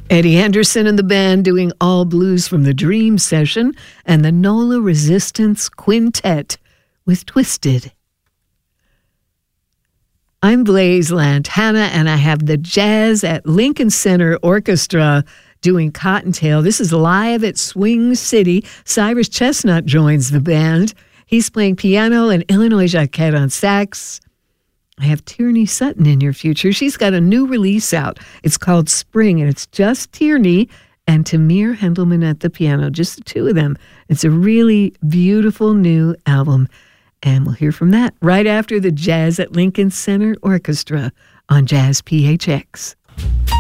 Eddie Anderson and the band doing All Blues from the Dream Session, and the NOLA Resistance Quintet with Twisted. I'm Blaise Lantana, and I have the Jazz at Lincoln Center Orchestra doing Cottontail. This is live at Swing City. Cyrus Chestnut joins the band. He's playing piano and Illinois Jacquet on sax. I have Tierney Sutton in your future. She's got a new release out. It's called Spring, and it's just Tierney and Tamir Hendelman at the piano, just the two of them. It's a really beautiful new album, and we'll hear from that right after the Jazz at Lincoln Center Orchestra on Jazz PHX.